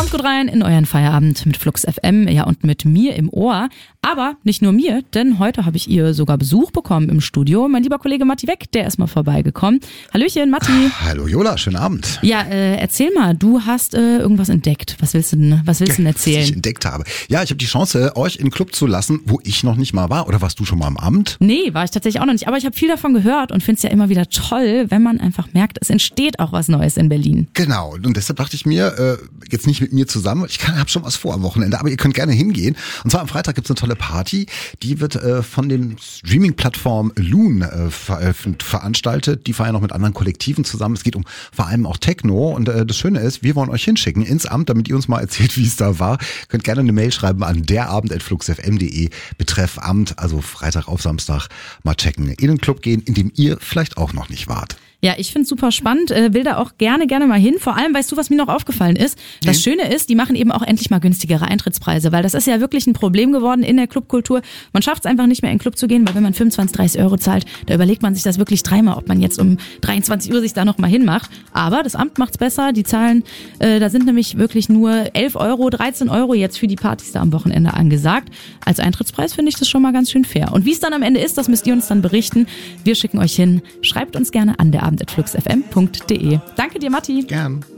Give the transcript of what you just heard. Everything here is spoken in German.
Kommt gut rein in euren Feierabend mit Flux FM, ja, und mit mir im Ohr. Aber nicht nur mir, denn heute habe ich ihr sogar Besuch bekommen im Studio. Mein lieber Kollege Matti Weck, der ist mal vorbeigekommen. Hallöchen, Matti. Hallo Jola, schönen Abend. Ja, erzähl mal, du hast irgendwas entdeckt. Was willst du denn erzählen? Was ich entdeckt habe. Ja, ich habe die Chance, euch in den Club zu lassen, wo ich noch nicht mal war. Oder warst du schon mal am Abend? Nee, war ich tatsächlich auch noch nicht. Aber ich habe viel davon gehört und finde es ja immer wieder toll, wenn man einfach merkt, es entsteht auch was Neues in Berlin. Genau, und deshalb dachte ich mir, jetzt nicht mit mir zusammen, ich habe schon was vor am Wochenende, aber ihr könnt gerne hingehen. Und zwar am Freitag gibt's eine tolle Party, die wird von den Streaming-Plattform Loon veranstaltet. Die feiern noch mit anderen Kollektiven zusammen. Es geht um vor allem auch Techno und das Schöne ist, wir wollen euch hinschicken ins Amt, damit ihr uns mal erzählt, wie es da war. Könnt gerne eine Mail schreiben an derabend@fluxfm.de betreff Amt, also Freitag auf Samstag mal checken. In den Club gehen, in dem ihr vielleicht auch noch nicht wart. Ja, ich find's super spannend, will da auch gerne mal hin. Vor allem, weißt du, was mir noch aufgefallen ist? Das Schöne ist, die machen eben auch endlich mal günstigere Eintrittspreise, weil das ist ja wirklich ein Problem geworden in der Clubkultur. Man schafft es einfach nicht mehr in den Club zu gehen, weil wenn man 25, 30 Euro zahlt, da überlegt man sich das wirklich dreimal, ob man jetzt um 23 Uhr sich da noch mal hinmacht. Aber das Amt macht's besser, die Zahlen, da sind nämlich wirklich nur 11 Euro, 13 Euro jetzt für die Partys da am Wochenende angesagt. Als Eintrittspreis finde ich das schon mal ganz schön fair. Und wie es dann am Ende ist, das müsst ihr uns dann berichten. Wir schicken euch hin. Schreibt uns gerne an derabend@fluxfm.de. Danke dir, Matti. Gern.